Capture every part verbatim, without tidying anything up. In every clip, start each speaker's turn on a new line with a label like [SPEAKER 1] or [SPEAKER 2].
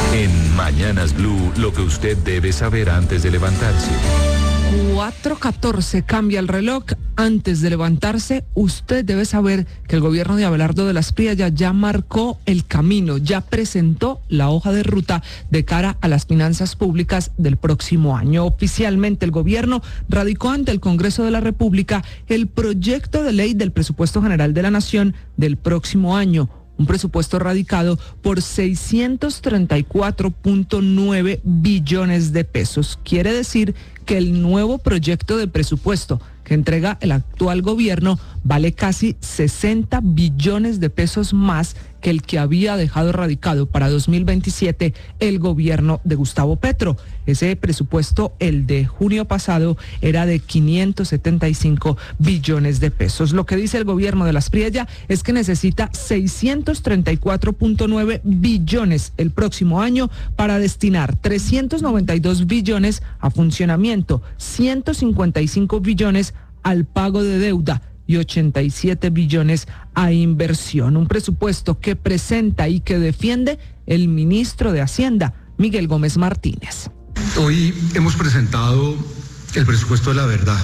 [SPEAKER 1] En Mañanas Blue, lo que usted debe saber antes de levantarse.
[SPEAKER 2] cuatro catorce cambia el reloj. Antes de levantarse, usted debe saber que el gobierno de Abelardo de las Priella ya marcó el camino, ya presentó la hoja de ruta de cara a las finanzas públicas del próximo año. Oficialmente, el gobierno radicó ante el Congreso de la República el proyecto de ley del presupuesto general de la Nación del próximo año. Un presupuesto radicado por seiscientos treinta y cuatro punto nueve billones de pesos. Quiere decir que el nuevo proyecto de presupuesto que entrega el actual gobierno vale casi sesenta billones de pesos más que el que había dejado radicado para dos mil veintisiete el gobierno de Gustavo Petro. Ese presupuesto, el de junio pasado, era de quinientos setenta y cinco billones de pesos. Lo que dice el gobierno de las Priella es que necesita seiscientos treinta y cuatro punto nueve billones el próximo año para destinar trescientos noventa y dos billones a funcionamiento, ciento cincuenta y cinco billones al pago de deuda y ochenta y siete billones a inversión. Un presupuesto que presenta y que defiende el ministro de Hacienda, Miguel Gómez Martínez.
[SPEAKER 3] Hoy hemos presentado el presupuesto de la verdad,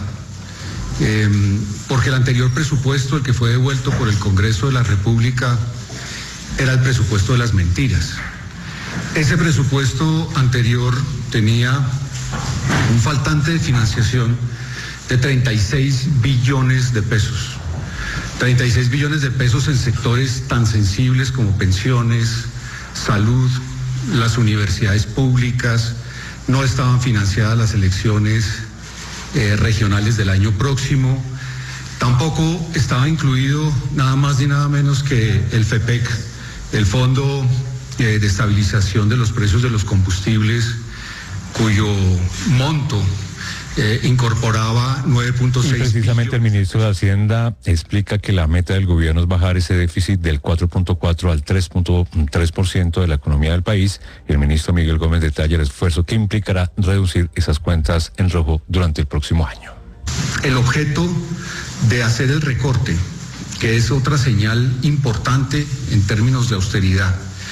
[SPEAKER 3] eh, porque el anterior presupuesto, el que fue devuelto por el Congreso de la República, era el presupuesto de las mentiras. Ese presupuesto anterior tenía un faltante de financiación de treinta y seis billones de pesos. treinta y seis billones de pesos en sectores tan sensibles como pensiones, salud, las universidades públicas. No estaban financiadas las elecciones eh, regionales del año próximo. Tampoco estaba incluido nada más ni nada menos que el FEPEC, el Fondo eh, de Estabilización de los Precios de los Combustibles, cuyo monto Eh, incorporaba nueve punto seis.
[SPEAKER 4] Y precisamente billones. El ministro de Hacienda explica que la meta del gobierno es bajar ese déficit del cuatro punto cuatro al tres punto tres por ciento de la economía del país. El ministro Miguel Gómez detalla el esfuerzo que implicará reducir esas cuentas en rojo durante el próximo año.
[SPEAKER 3] El objeto de hacer el recorte, que es otra señal importante en términos de austeridad,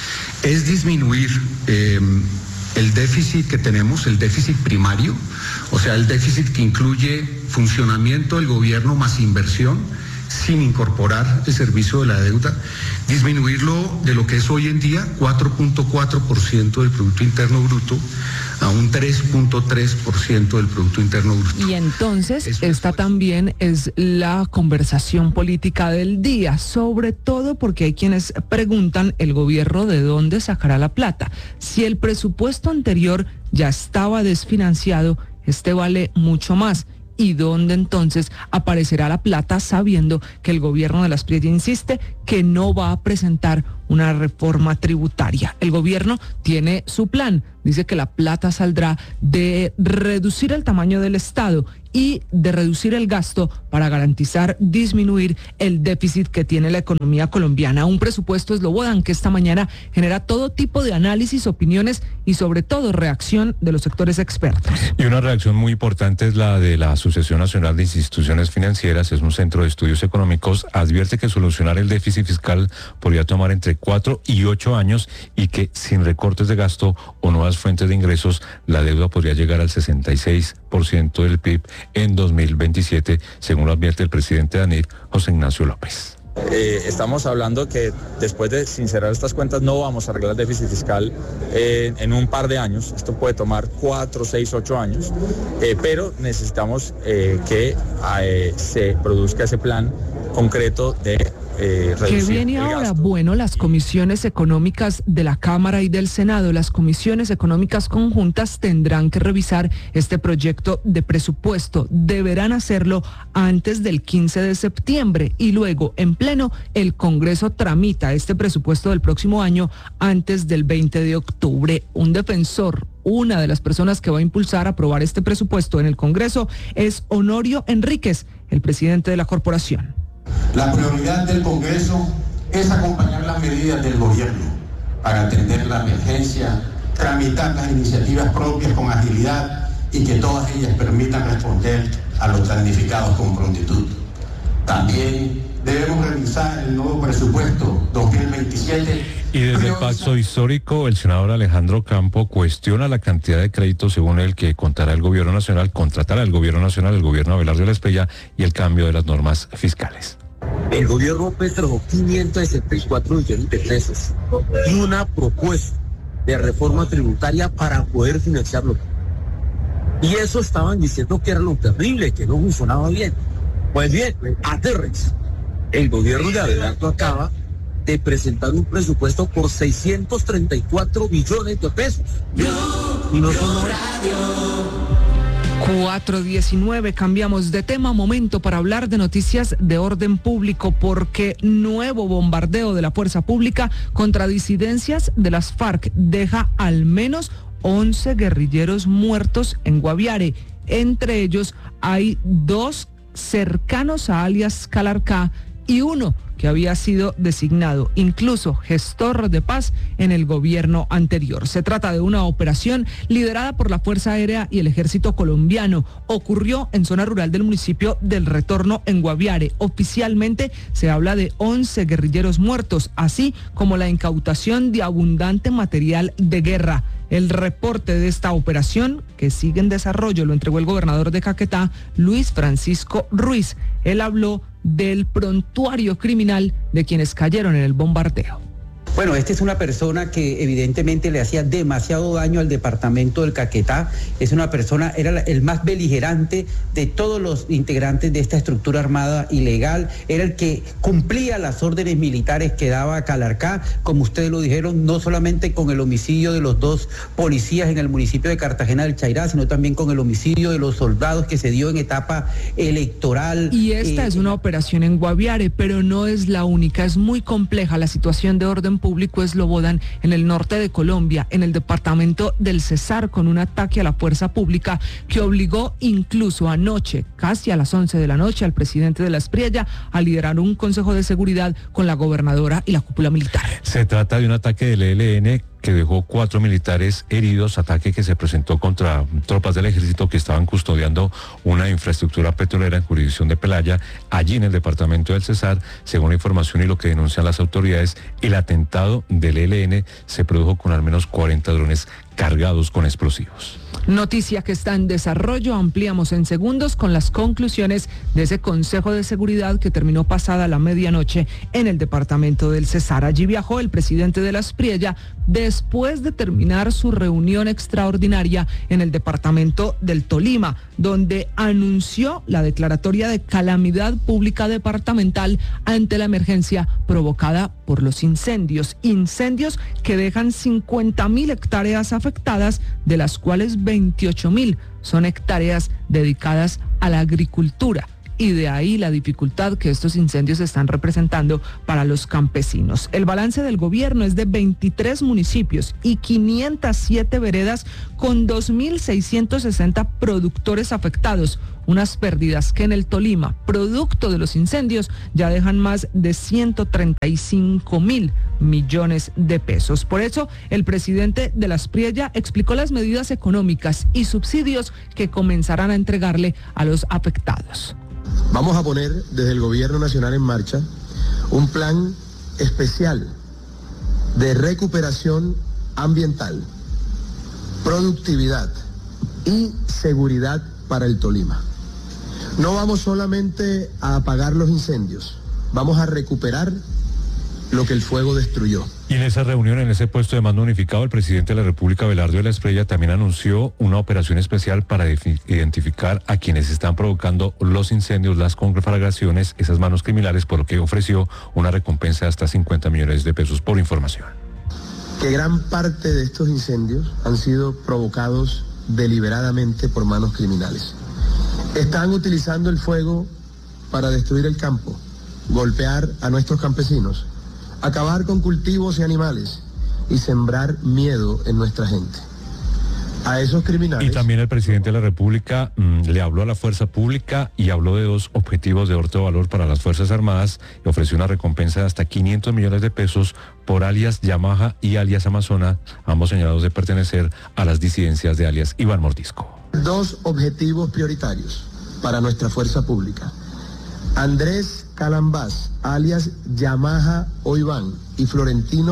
[SPEAKER 3] es disminuir eh, el déficit que tenemos, el déficit primario, o sea, el déficit que incluye funcionamiento del gobierno más inversión, sin incorporar el servicio de la deuda, disminuirlo de lo que es hoy en día cuatro punto cuatro por ciento del Producto Interno Bruto a un tres punto tres por ciento del Producto Interno Bruto.
[SPEAKER 2] Y entonces,
[SPEAKER 3] Eso
[SPEAKER 2] esta
[SPEAKER 3] es...
[SPEAKER 2] también es la conversación política del día, sobre todo porque hay quienes preguntan el gobierno de dónde sacará la plata. Si el presupuesto anterior ya estaba desfinanciado, este vale mucho más. ¿Y dónde entonces aparecerá la plata, sabiendo que el gobierno de las Priella insiste que no va a presentar una reforma tributaria? El gobierno tiene su plan, dice que la plata saldrá de reducir el tamaño del Estado y de reducir el gasto para garantizar disminuir el déficit que tiene la economía colombiana. Un presupuesto Slobodan que esta mañana genera todo tipo de análisis, opiniones y sobre todo reacción de los sectores expertos.
[SPEAKER 4] Y una reacción muy importante es la de la Asociación Nacional de Instituciones Financieras, es un centro de estudios económicos, advierte que solucionar el déficit fiscal podría tomar entre cuatro y ocho años y que sin recortes de gasto o nuevas fuentes de ingresos, la deuda podría llegar al sesenta y seis por ciento del P I B en dos mil veintisiete, según lo advierte el presidente de ANIR, José Ignacio López.
[SPEAKER 5] Eh, estamos hablando que después de sincerar estas cuentas no vamos a arreglar el déficit fiscal eh, en un par de años. Esto puede tomar cuatro, seis, ocho años, eh, pero necesitamos eh, que eh, se produzca ese plan concreto de Eh,
[SPEAKER 2] ¿Qué viene ahora?
[SPEAKER 5] Gasto.
[SPEAKER 2] Bueno, las comisiones económicas de la Cámara y del Senado, las comisiones económicas conjuntas tendrán que revisar este proyecto de presupuesto. Deberán hacerlo antes del quince de septiembre y luego en pleno el Congreso tramita este presupuesto del próximo año antes del veinte de octubre. Un defensor, una de las personas que va a impulsar a aprobar este presupuesto en el Congreso es Honorio Enríquez, el presidente de la corporación.
[SPEAKER 6] La prioridad del Congreso es acompañar las medidas del gobierno para atender la emergencia, tramitar las iniciativas propias con agilidad y que todas ellas permitan responder a los damnificados con prontitud. También debemos revisar el nuevo presupuesto dos mil veintisiete
[SPEAKER 4] Y desde el pacto histórico, el senador Alejandro Campo cuestiona la cantidad de créditos según el que contará el gobierno nacional, contratará el gobierno nacional, el gobierno Abelardo de la Espriella, y el cambio de las normas fiscales.
[SPEAKER 7] El gobierno Petro dejó quinientos sesenta y cuatro millones de pesos y una propuesta de reforma tributaria para poder financiarlo. Y eso estaban diciendo que era lo terrible, que no funcionaba bien. Pues bien, aterres. El gobierno de Abelardo acaba de presentar un presupuesto por seiscientos treinta y cuatro millones de pesos. Y no son
[SPEAKER 2] cuatro diecinueve, cambiamos de tema, momento para hablar de noticias de orden público, porque nuevo bombardeo de la fuerza pública contra disidencias de las FARC deja al menos once guerrilleros muertos en Guaviare. Entre ellos hay dos cercanos a alias Calarcá y uno que había sido designado incluso gestor de paz en el gobierno anterior. Se trata de una operación liderada por la Fuerza Aérea y el Ejército Colombiano. Ocurrió en zona rural del municipio del Retorno, en Guaviare. Oficialmente se habla de once guerrilleros muertos, así como la incautación de abundante material de guerra. El reporte de esta operación, que sigue en desarrollo, lo entregó el gobernador de Caquetá, Luis Francisco Ruiz. Él habló del prontuario criminal de quienes cayeron en el bombardeo.
[SPEAKER 8] Bueno, esta es una persona que evidentemente le hacía demasiado daño al departamento del Caquetá. Es una persona, era el más beligerante de todos los integrantes de esta estructura armada ilegal. Era el que cumplía las órdenes militares que daba Calarcá, como ustedes lo dijeron, no solamente con el homicidio de los dos policías en el municipio de Cartagena del Chairá, sino también con el homicidio de los soldados que se dio en etapa electoral.
[SPEAKER 2] Y esta eh, es una operación en Guaviare, pero no es la única. Es muy compleja la situación de orden público Eslobodan, en el norte de Colombia, en el departamento del Cesar, con un ataque a la fuerza pública que obligó incluso anoche, casi a las once de la noche, al presidente de la Espriella a liderar un consejo de seguridad con la gobernadora y la cúpula militar.
[SPEAKER 4] Se trata de un ataque del E L N que dejó cuatro militares heridos, ataque que se presentó contra tropas del ejército que estaban custodiando una infraestructura petrolera en jurisdicción de Pelaya, allí en el departamento del Cesar. Según la información y lo que denuncian las autoridades, el atentado del E L N se produjo con al menos cuarenta drones cargados con explosivos.
[SPEAKER 2] Noticia que está en desarrollo, ampliamos en segundos con las conclusiones de ese Consejo de Seguridad que terminó pasada la medianoche en el departamento del Cesar. Allí viajó el presidente de la Espriella después de terminar su reunión extraordinaria en el departamento del Tolima, donde anunció la declaratoria de calamidad pública departamental ante la emergencia provocada por los incendios. Incendios que dejan cincuenta mil hectáreas afectadas, de las cuales veintiocho mil son hectáreas dedicadas a la agricultura. Y de ahí la dificultad que estos incendios están representando para los campesinos. El balance del gobierno es de veintitrés municipios y quinientas siete veredas con dos mil seiscientos sesenta productores afectados. Unas pérdidas que en el Tolima, producto de los incendios, ya dejan más de ciento treinta y cinco mil millones de pesos. Por eso, el presidente de la Espriella explicó las medidas económicas y subsidios que comenzarán a entregarle a los afectados.
[SPEAKER 9] Vamos a poner desde el Gobierno Nacional en marcha un plan especial de recuperación ambiental, productividad y seguridad para el Tolima. No vamos solamente a apagar los incendios, vamos a recuperar lo que el fuego destruyó.
[SPEAKER 4] Y en esa reunión, en ese puesto de mando unificado, el presidente de la República, Abelardo de la Espriella, también anunció una operación especial para identificar a quienes están provocando los incendios, las conflagraciones, esas manos criminales, por lo que ofreció una recompensa de hasta cincuenta millones de pesos por información.
[SPEAKER 9] Que gran parte de estos incendios han sido provocados deliberadamente por manos criminales. Están utilizando el fuego para destruir el campo, golpear a nuestros campesinos, acabar con cultivos y animales y sembrar miedo en nuestra gente. A esos criminales...
[SPEAKER 4] Y también el presidente de la República mmm, le habló a la fuerza pública y habló de dos objetivos de alto valor para las Fuerzas Armadas y ofreció una recompensa de hasta quinientos millones de pesos por alias Yamaha y alias Amazonas, ambos señalados de pertenecer a las disidencias de alias Iván Mordisco.
[SPEAKER 9] Dos objetivos prioritarios para nuestra fuerza pública. Andrés Calambás, alias Yamaha o Iván, y Florentino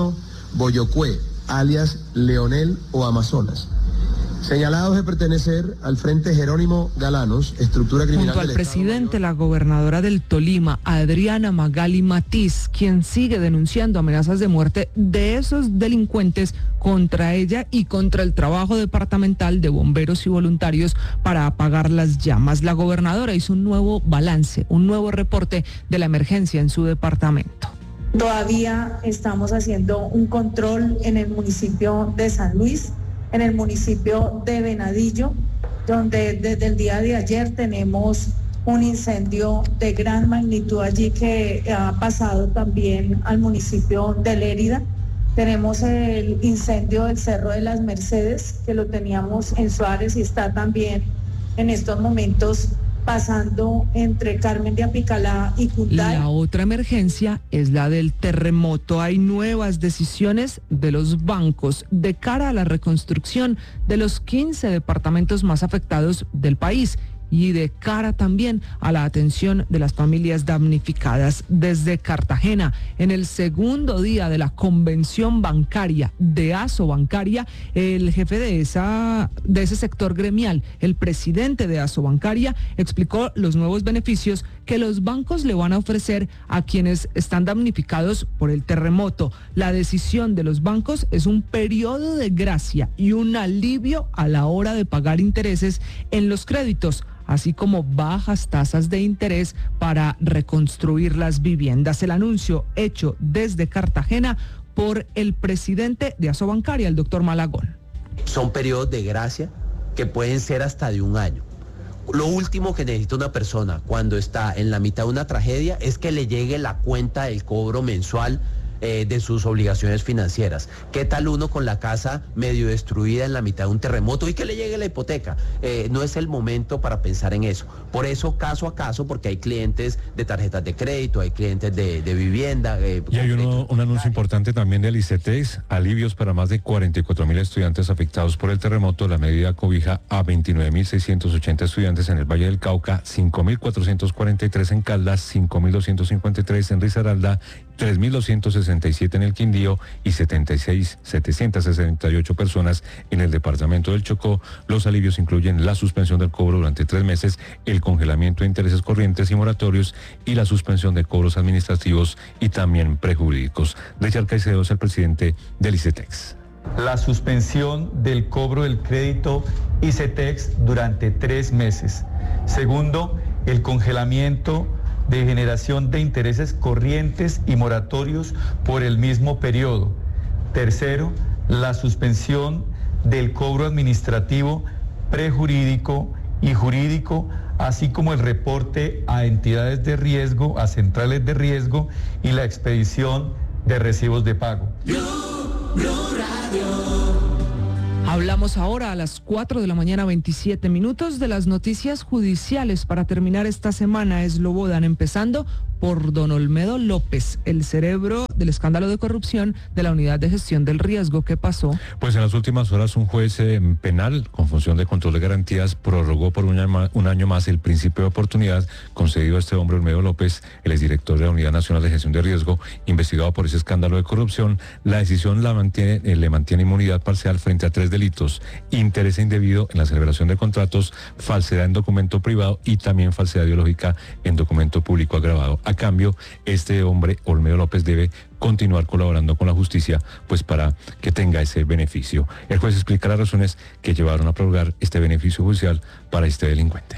[SPEAKER 9] Boyocue, alias Leonel o Amazonas, señalados de pertenecer al Frente Jerónimo Galanos, estructura criminal
[SPEAKER 2] Junto al
[SPEAKER 9] del
[SPEAKER 2] presidente, la gobernadora del Tolima, Adriana Magali Matiz, quien sigue denunciando amenazas de muerte de esos delincuentes contra ella y contra el trabajo departamental de bomberos y voluntarios para apagar las llamas. La gobernadora hizo un nuevo balance, un nuevo reporte de la emergencia en su departamento.
[SPEAKER 10] Todavía estamos haciendo un control en el municipio de San Luis, en el municipio de Venadillo, donde desde el día de ayer tenemos un incendio de gran magnitud allí que ha pasado también al municipio de Lérida. Tenemos el incendio del Cerro de las Mercedes, que lo teníamos en Suárez y está también en estos momentos pasando entre Carmen de Apicalá y Cunday.
[SPEAKER 2] La otra emergencia es la del terremoto. Hay nuevas decisiones de los bancos de cara a la reconstrucción de los quince departamentos más afectados del país y de cara también a la atención de las familias damnificadas. Desde Cartagena, en el segundo día de la convención bancaria de Asobancaria, el jefe de esa de ese sector gremial, el presidente de Asobancaria, explicó los nuevos beneficios que los bancos le van a ofrecer a quienes están damnificados por el terremoto. La decisión de los bancos es un periodo de gracia y un alivio a la hora de pagar intereses en los créditos, así como bajas tasas de interés para reconstruir las viviendas. El anuncio hecho desde Cartagena por el presidente de Asobancaria, el doctor Malagón.
[SPEAKER 11] Son periodos de gracia que pueden ser hasta de un año. Lo último que necesita una persona cuando está en la mitad de una tragedia es que le llegue la cuenta del cobro mensual eh, de sus obligaciones financieras. ¿Qué tal uno con la casa medio destruida en la mitad de un terremoto y que le llegue la hipoteca? Eh, no es el momento para pensar en eso. Por eso, caso a caso, porque hay clientes de tarjetas de crédito, hay clientes de, de vivienda. Eh,
[SPEAKER 4] y hay uno, un anuncio importante también del ICETEX, alivios para más de cuarenta y cuatro mil estudiantes afectados por el terremoto. La medida cobija a veintinueve mil seiscientos ochenta estudiantes en el Valle del Cauca, cinco mil cuatrocientos cuarenta y tres en Caldas, cinco mil doscientos cincuenta y tres en Risaralda, tres mil doscientos sesenta y siete en el Quindío y setenta y seis mil setecientos sesenta y ocho personas en el departamento del Chocó. Los alivios incluyen la suspensión del cobro durante tres meses, el congelamiento de intereses corrientes y moratorios y la suspensión de cobros administrativos y también prejurídicos. Richard Caicedo es el presidente del ICETEX.
[SPEAKER 12] La suspensión del cobro del crédito ICETEX durante tres meses. Segundo, el congelamiento de generación de intereses corrientes y moratorios por el mismo periodo. Tercero, la suspensión del cobro administrativo, prejurídico y jurídico, así como el reporte a entidades de riesgo, a centrales de riesgo y la expedición de recibos de pago.
[SPEAKER 2] Blue, Blue Radio. Hablamos ahora a las cuatro de la mañana, veintisiete minutos, de las noticias judiciales para terminar esta semana. Eslobodan, empezando por don Olmedo López, el cerebro del escándalo de corrupción de la Unidad de Gestión del Riesgo. ¿Qué pasó?
[SPEAKER 4] Pues en las últimas horas un juez eh, penal con función de control de garantías prorrogó por un año, un año más el principio de oportunidad concedido a este hombre, Olmedo López, el exdirector de la Unidad Nacional de Gestión de Riesgo, investigado por ese escándalo de corrupción. La decisión la mantiene, eh, le mantiene inmunidad parcial frente a tres delitos: interés indebido en la celebración de contratos, falsedad en documento privado y también falsedad ideológica en documento público agravado. A cambio, este hombre, Olmedo López, debe continuar colaborando con la justicia, pues para que tenga ese beneficio. El juez explica las razones que llevaron a prorrogar este beneficio judicial para este delincuente.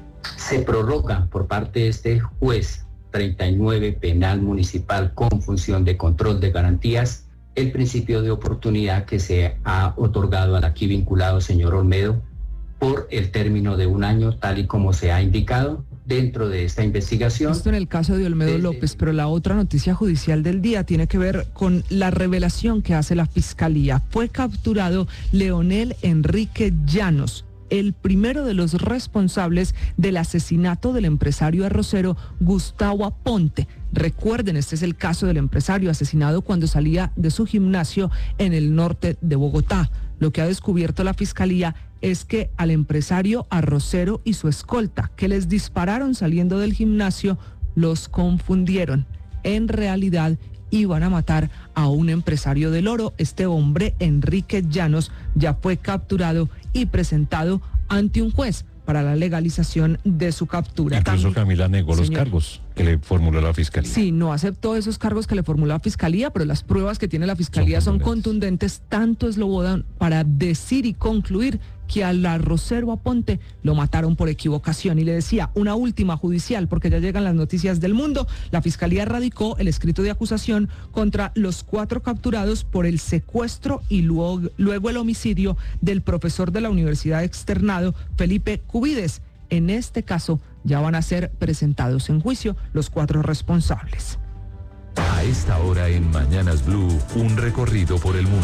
[SPEAKER 13] Se prorroga por parte de este juez treinta y nueve penal municipal con función de control de garantías el principio de oportunidad que se ha otorgado al aquí vinculado señor Olmedo por el término de un año, tal y como se ha indicado dentro de esta investigación.
[SPEAKER 2] Esto en el caso de Olmedo Desde... López, pero la otra noticia judicial del día tiene que ver con la revelación que hace la Fiscalía. Fue capturado Leonel Enrique Llanos, el primero de los responsables del asesinato del empresario arrocero Gustavo Aponte. Recuerden, este es el caso del empresario asesinado cuando salía de su gimnasio en el norte de Bogotá. Lo que ha descubierto la Fiscalía es que al empresario arrocero y su escolta, que les dispararon saliendo del gimnasio, los confundieron. En realidad, iban a matar a un empresario del oro. Este hombre, Enrique Llanos, ya fue capturado y presentado ante un juez para la legalización de su captura.
[SPEAKER 4] Incluso
[SPEAKER 2] También,
[SPEAKER 4] Camila negó los
[SPEAKER 2] señor,
[SPEAKER 4] cargos que le formuló la fiscalía.
[SPEAKER 2] Sí, no aceptó esos cargos que le formuló la fiscalía, pero las pruebas que tiene la fiscalía son contundentes, son contundentes tanto Slobodan para decir y concluir que al arrocero Aponte lo mataron por equivocación. Y le decía, una última judicial, porque ya llegan las noticias del mundo. La fiscalía radicó el escrito de acusación contra los cuatro capturados por el secuestro y luego, luego el homicidio del profesor de la Universidad Externado, Felipe Cubides. En este caso, ya van a ser presentados en juicio los cuatro responsables.
[SPEAKER 1] A esta hora en Mañanas Blue, un recorrido por el mundo.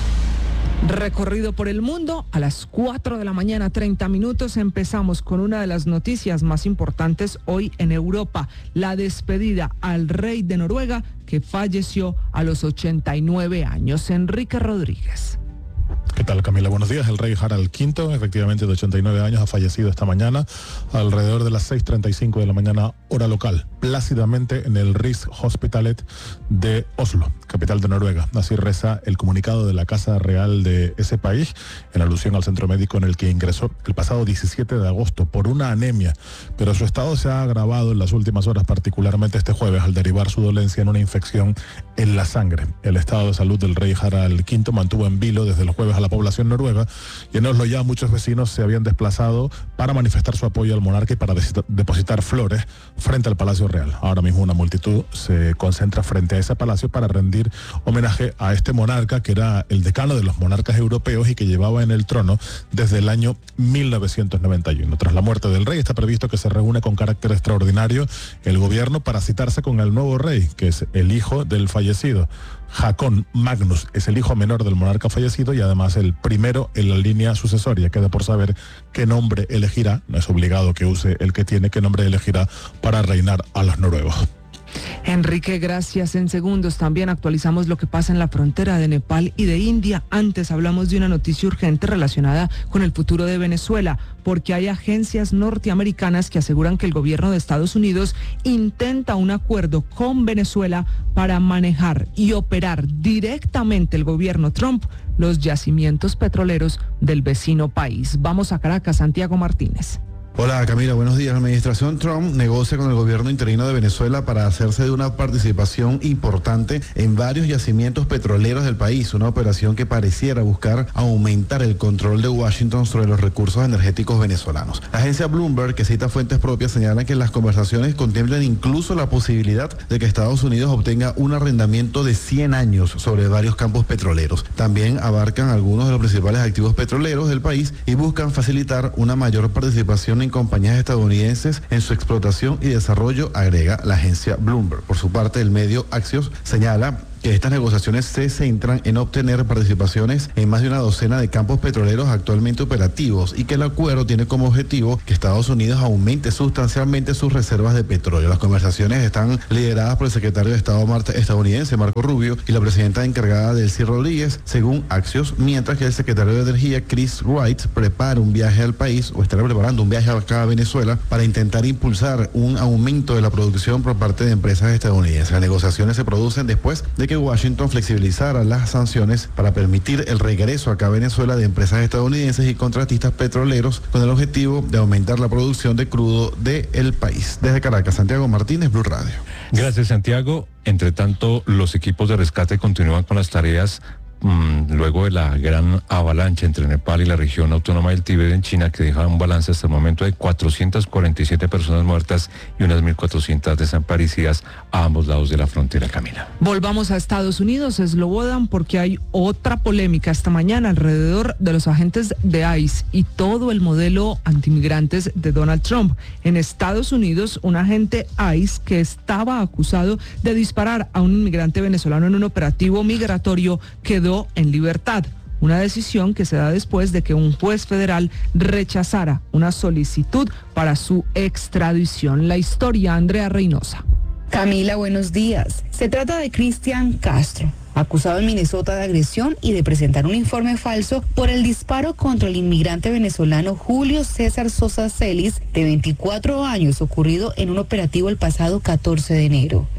[SPEAKER 2] Recorrido por el mundo a las cuatro de la mañana, treinta minutos. Empezamos con una de las noticias más importantes hoy en Europa, la despedida al rey de Noruega que falleció a los ochenta y nueve años. Enrique Rodríguez.
[SPEAKER 14] ¿Qué tal, Camila? Buenos días. El rey Harald quinto, efectivamente de ochenta y nueve años, ha fallecido esta mañana alrededor de las seis treinta y cinco de la mañana, hora local, plácidamente en el Rigshospitalet de Oslo, capital de Noruega. Así reza el comunicado de la Casa Real de ese país, en alusión al centro médico en el que ingresó el pasado diecisiete de agosto por una anemia, pero su estado se ha agravado en las últimas horas, particularmente este jueves, al derivar su dolencia en una infección en la sangre. El estado de salud del rey Harald quinto mantuvo en vilo desde el jueves a la población noruega, y en Oslo ya muchos vecinos se habían desplazado para manifestar su apoyo al monarca y para depositar flores frente al Palacio Real. Ahora mismo una multitud se concentra frente a ese palacio para rendir homenaje a este monarca que era el decano de los monarcas europeos y que llevaba en el trono desde el año mil novecientos noventa y uno. Tras la muerte del rey está previsto que se reúne con carácter extraordinario el gobierno para citarse con el nuevo rey, que es el hijo del fallecido. Haakon Magnus es el hijo menor del monarca fallecido y además el primero en la línea sucesoria. Queda por saber qué nombre elegirá, no es obligado que use el que tiene, qué nombre elegirá para reinar a los noruegos.
[SPEAKER 2] Enrique, gracias. En segundos también actualizamos lo que pasa en la frontera de Nepal y de India. Antes hablamos de una noticia urgente relacionada con el futuro de Venezuela, porque hay agencias norteamericanas que aseguran que el gobierno de Estados Unidos intenta un acuerdo con Venezuela para manejar y operar directamente el gobierno Trump los yacimientos petroleros del vecino país. Vamos a Caracas, Santiago Martínez.
[SPEAKER 15] Hola Camila, buenos días. La administración Trump negocia con el gobierno interino de Venezuela para hacerse de una participación importante en varios yacimientos petroleros del país, una operación que pareciera buscar aumentar el control de Washington sobre los recursos energéticos venezolanos. La agencia Bloomberg, que cita fuentes propias, señala que las conversaciones contemplan incluso la posibilidad de que Estados Unidos obtenga un arrendamiento de cien años sobre varios campos petroleros. También abarcan algunos de los principales activos petroleros del país y buscan facilitar una mayor participación en compañías estadounidenses en su explotación y desarrollo, agrega la agencia Bloomberg. Por su parte, el medio Axios señala que estas negociaciones se centran en obtener participaciones en más de una docena de campos petroleros actualmente operativos y que el acuerdo tiene como objetivo que Estados Unidos aumente sustancialmente sus reservas de petróleo. Las conversaciones están lideradas por el secretario de Estado estadounidense Marco Rubio y la presidenta encargada Delcy Rodríguez, según Axios, mientras que el secretario de Energía Chris Wright prepara un viaje al país o estará preparando un viaje acá a Venezuela para intentar impulsar un aumento de la producción por parte de empresas estadounidenses. Las negociaciones se producen después de que Washington flexibilizara las sanciones para permitir el regreso acá a Venezuela de empresas estadounidenses y contratistas petroleros con el objetivo de aumentar la producción de crudo del país. Desde Caracas, Santiago Martínez, Blue Radio.
[SPEAKER 4] Gracias, Santiago. Entre tanto, los equipos de rescate continúan con las tareas Mm, luego de la gran avalancha entre Nepal y la región autónoma del Tíbet en China, que deja un balance hasta el momento de cuatrocientas cuarenta y siete personas muertas y unas mil cuatrocientas desaparecidas a ambos lados de la frontera, Camila.
[SPEAKER 2] Volvamos a Estados Unidos, Slobodan, porque hay otra polémica esta mañana alrededor de los agentes de ICE y todo el modelo antimigrantes de Donald Trump. En Estados Unidos, un agente ICE que estaba acusado de disparar a un inmigrante venezolano en un operativo migratorio quedó en libertad. Una decisión que se da después de que un juez federal rechazara una solicitud para su extradición. La historia, Andrea Reynosa.
[SPEAKER 16] Camila, buenos días. Se trata de Cristian Castro, acusado en Minnesota de agresión y de presentar un informe falso por el disparo contra el inmigrante venezolano Julio César Sosa Celis, de veinticuatro años, ocurrido en un operativo el pasado catorce de enero.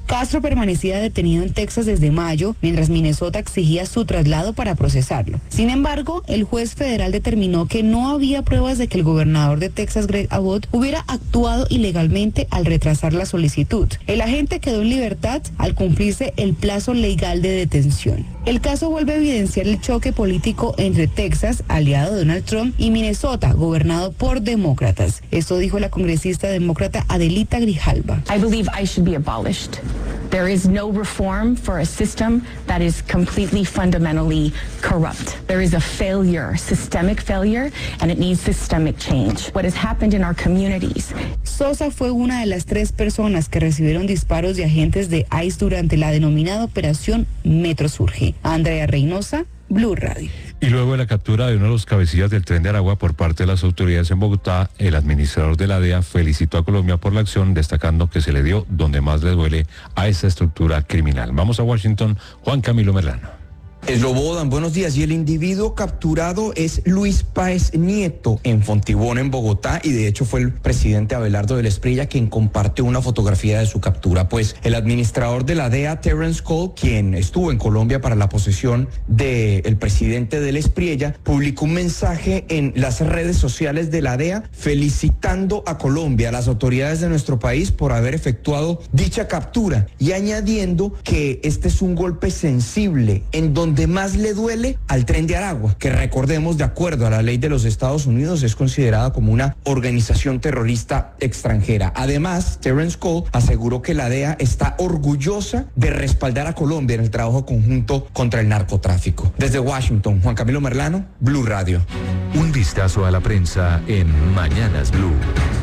[SPEAKER 16] Castro permanecía detenido en Texas desde mayo, mientras Minnesota exigía su traslado para procesarlo. Sin embargo, el juez federal determinó que no había pruebas de que el gobernador de Texas, Greg Abbott, hubiera actuado ilegalmente al retrasar la solicitud. El agente quedó en libertad al cumplirse el plazo legal de detención. El caso vuelve a evidenciar el choque político entre Texas, aliado de Donald Trump, y Minnesota, gobernado por demócratas. Esto dijo la congresista demócrata Adelita Grijalva.
[SPEAKER 17] I believe I should be abolished. There is no reform for a system that is completely fundamentally corrupt. There is a failure, systemic failure, and it needs systemic change. What has happened in our communities.
[SPEAKER 16] Sosa fue una de las tres personas que recibieron disparos de agentes de I C E durante la denominada Operación Metro Surge. Andrea Reynosa, Blue Radio.
[SPEAKER 4] Y luego de la captura de uno de los cabecillas del Tren de Aragua por parte de las autoridades en Bogotá, el administrador de la D E A felicitó a Colombia por la acción, destacando que se le dio donde más le duele a esa estructura criminal. Vamos a Washington, Juan Camilo Merlano.
[SPEAKER 18] Eslobodan, buenos días. Y el individuo capturado es Luis Páez Nieto en Fontibón, en Bogotá, y de hecho fue el presidente Abelardo del Espriella quien compartió una fotografía de su captura. Pues el administrador de la D E A, Terrence Cole, quien estuvo en Colombia para la posesión del presidente del Espriella, publicó un mensaje en las redes sociales de la D E A felicitando a Colombia, a las autoridades de nuestro país por haber efectuado dicha captura, y añadiendo que este es un golpe sensible en donde donde más le duele al Tren de Aragua, que recordemos, de acuerdo a la ley de los Estados Unidos, es considerada como una organización terrorista extranjera. Además, Terrence Cole aseguró que la D E A está orgullosa de respaldar a Colombia en el trabajo conjunto contra el narcotráfico. Desde Washington, Juan Camilo Merlano, Blue Radio.
[SPEAKER 1] Un vistazo a la prensa en Mañanas Blue.